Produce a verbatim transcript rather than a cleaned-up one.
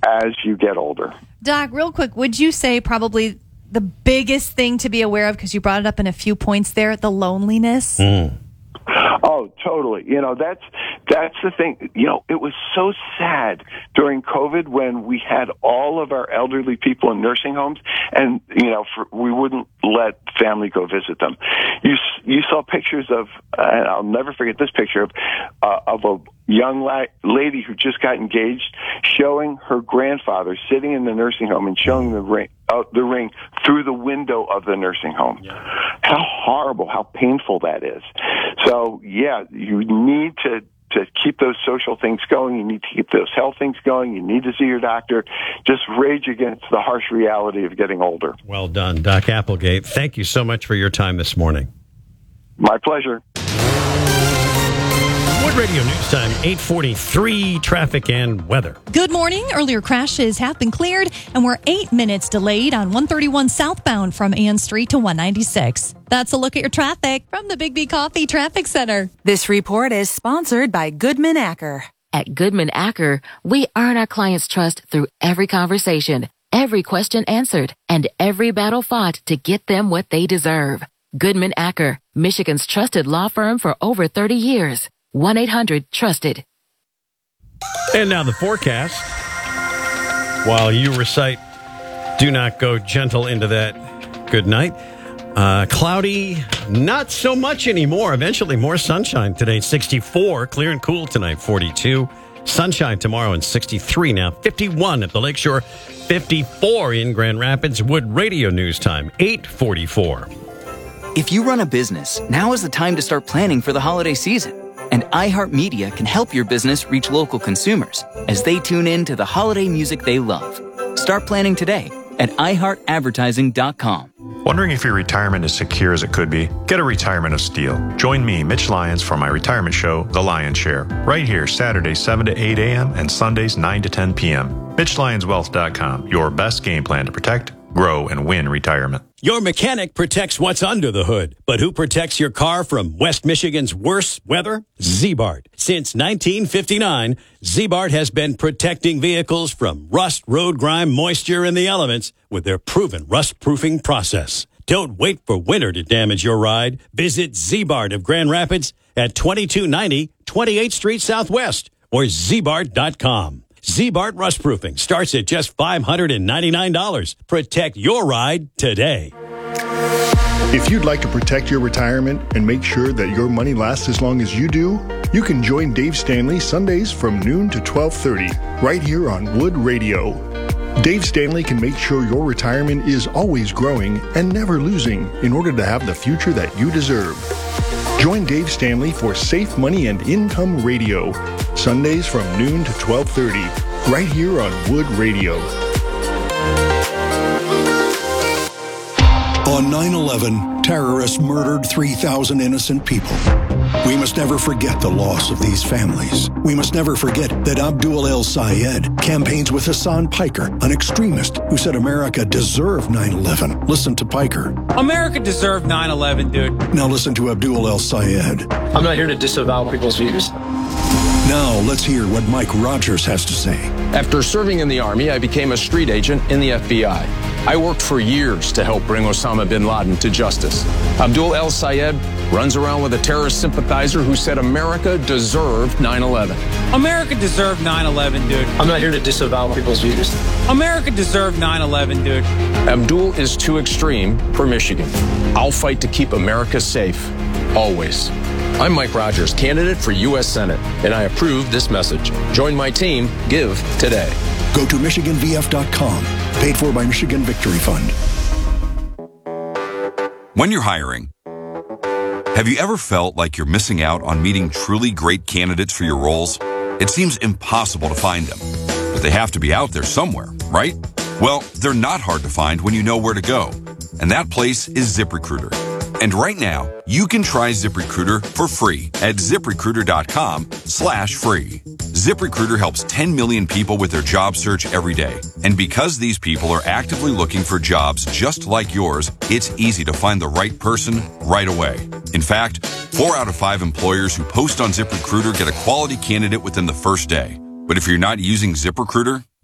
as you get older. Doc, real quick, would you say probably the biggest thing to be aware of, because you brought it up in a few points there, the loneliness? Mm. Oh, totally. You know, that's that's the thing. You know, it was so sad during COVID when we had all of our elderly people in nursing homes, and, you know, for, we wouldn't let family go visit them. You you saw pictures of, uh, and I'll never forget this picture, of, uh, of a young la- lady who just got engaged, showing her grandfather sitting in the nursing home and showing the ring, uh, the ring through the window of the nursing home. Yeah. How horrible, how painful that is. So, yeah, you need to, to keep those social things going. You need to keep those health things going. You need to see your doctor. Just rage against the harsh reality of getting older. Well done, Doc Applegate. Thank you so much for your time this morning. My pleasure. Wood Radio News Time, eight forty-three, traffic and weather. Good morning. Earlier crashes have been cleared, and we're eight minutes delayed on one thirty-one southbound from Ann Street to one ninety-six. That's a look at your traffic from the Big B Coffee Traffic Center. This report is sponsored by Goodman Acker. At Goodman Acker, we earn our clients' trust through every conversation, every question answered, and every battle fought to get them what they deserve. Goodman Acker, Michigan's trusted law firm for over thirty years. one eight hundred trusted. And now the forecast. While you recite, do not go gentle into that good night. Uh, cloudy, not so much anymore. Eventually more sunshine today, sixty-four. Clear and cool tonight, forty-two. Sunshine tomorrow and sixty-three. Now fifty-one at the Lakeshore, fifty-four in Grand Rapids. Wood Radio News Time, eight forty-four. If you run a business, now is the time to start planning for the holiday season. And iHeartMedia can help your business reach local consumers as they tune in to the holiday music they love. Start planning today at i heart advertising dot com. Wondering if your retirement is secure as it could be? Get a retirement of steel. Join me, Mitch Lyons, for my retirement show, The Lion's Share, right here Saturdays seven to eight a.m. and Sundays nine to ten p.m. Mitch Lyons Wealth dot com, your best game plan to protect, grow, and win retirement. Your mechanic protects what's under the hood, but who protects your car from West Michigan's worst weather? Z-Bart. Since nineteen fifty-nine, Z-Bart has been protecting vehicles from rust, road grime, moisture, and the elements with their proven rust-proofing process. Don't wait for winter to damage your ride. Visit Z-Bart of Grand Rapids at twenty-two ninety twenty-eighth Street Southwest or z bart dot com. Z-Bart Rust Proofing starts at just five hundred ninety-nine dollars. Protect your ride today. If you'd like to protect your retirement and make sure that your money lasts as long as you do, you can join Dave Stanley Sundays from noon to twelve thirty right here on Wood Radio. Dave Stanley can make sure your retirement is always growing and never losing in order to have the future that you deserve. Join Dave Stanley for Safe Money and Income Radio, Sundays from noon to twelve thirty, right here on Wood Radio. On nine eleven, terrorists murdered three thousand innocent people. We must never forget the loss of these families. We must never forget that Abdul El-Sayed campaigns with Hassan Piker, an extremist who said America deserved nine eleven. Listen to Piker. America deserved nine eleven, dude. Now listen to Abdul El-Sayed. I'm not here to disavow people's views. Now let's hear what Mike Rogers has to say. After serving in the Army, I became a street agent in the F B I. I worked for years to help bring Osama bin Laden to justice. Abdul El-Sayed runs around with a terrorist sympathizer who said America deserved nine eleven. America deserved nine eleven, dude. I'm not here to disavow people's views. America deserved nine eleven, dude. Abdul is too extreme for Michigan. I'll fight to keep America safe, always. I'm Mike Rogers, candidate for U S Senate, and I approve this message. Join my team. Give today. Go to michigan v f dot com. Paid for by Michigan Victory Fund. When you're hiring, have you ever felt like you're missing out on meeting truly great candidates for your roles? It seems impossible to find them, but they have to be out there somewhere, right? Well, they're not hard to find when you know where to go, and that place is ZipRecruiter. And right now, you can try ZipRecruiter for free at ZipRecruiter.com slash free. ZipRecruiter helps ten million people with their job search every day. And because these people are actively looking for jobs just like yours, it's easy to find the right person right away. In fact, four out of five employers who post on ZipRecruiter get a quality candidate within the first day. But if you're not using ZipRecruiter,